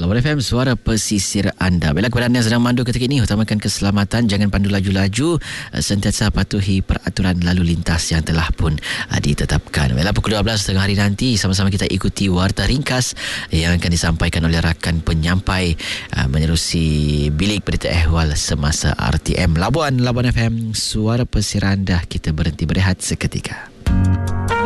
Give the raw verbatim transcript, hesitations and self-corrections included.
Lawan F M, suara pesisir anda. Baiklah, kepada anda yang sedang mandu ketika ini, utamakan keselamatan, jangan pandu laju-laju, sentiasa patuhi peraturan lalu lintas yang telah pun uh, ditetapkan. Baiklah, pukul dua belas tengah hari nanti, sama-sama kita ikuti warta ringkas yang akan disampaikan oleh rakan penyampai uh, menerusi bilik berita ehwal semasa R T M. Labuan, Labuan F M, suara pesisir anda. Kita berhenti berehat seketika.